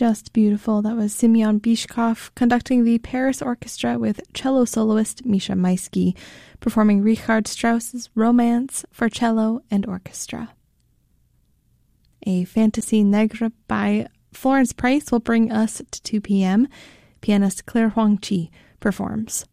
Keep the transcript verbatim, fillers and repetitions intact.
Just Beautiful. That was Simeon Bishkov conducting the Paris Orchestra with cello soloist Misha Maisky, performing Richard Strauss's Romance for cello and orchestra. A Fantasy Negre by Florence Price will bring us to two p.m. Pianist Claire Huang Chi performs.